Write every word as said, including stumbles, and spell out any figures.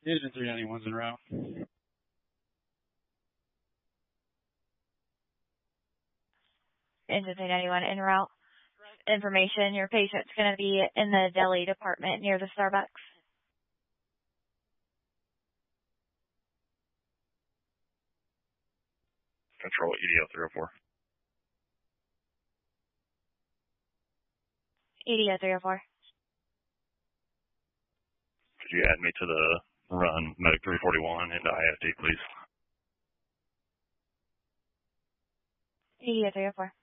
Engine three ninety-one's en route. Engine three ninety-one en route. Information, your patient's going to be in the deli department near the Starbucks. Control E D O three oh four. E D O three oh four. Could you add me to the run Medic three forty-one into I F D, please? E D O three oh four.